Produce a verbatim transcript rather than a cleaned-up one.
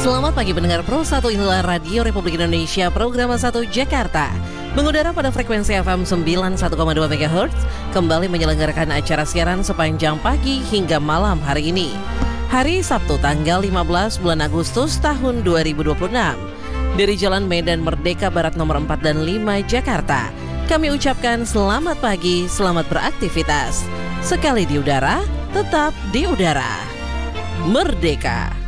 Selamat pagi pendengar Pro satu, inilah Radio Republik Indonesia, program satu Jakarta. Mengudara pada frekuensi F M sembilan puluh satu koma dua megahertz, kembali menyelenggarakan acara siaran sepanjang pagi hingga malam hari ini. Hari Sabtu tanggal lima belas bulan Agustus tahun dua ribu dua puluh enam. Dari Jalan Medan Merdeka Barat nomor empat dan lima Jakarta, kami ucapkan selamat pagi, selamat beraktivitas. Sekali di udara, tetap di udara. Merdeka!